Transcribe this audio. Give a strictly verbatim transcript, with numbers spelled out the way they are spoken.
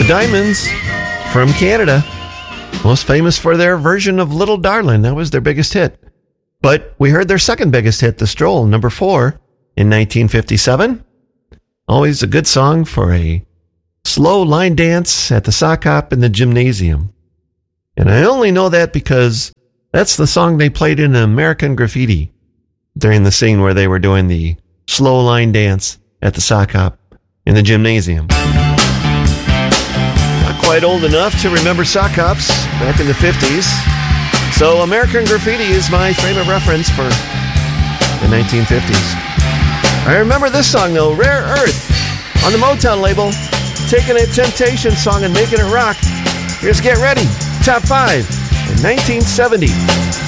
Diamonds from Canada, most famous for their version of Little Darlin'. That was their biggest hit. But we heard their second biggest hit, The Stroll, number four, in nineteen fifty-seven. Always a good song for a slow line dance at the sock hop in the gymnasium. And I only know that because that's the song they played in American Graffiti during the scene where they were doing the slow line dance at the sock hop in the gymnasium. Not quite old enough to remember sock hops back in the fifties. So American Graffiti is my frame of reference for the nineteen fifties. I remember this song though, Rare Earth, on the Motown label, taking a Temptation song and making it rock. Here's Get Ready, top five in nineteen seventy.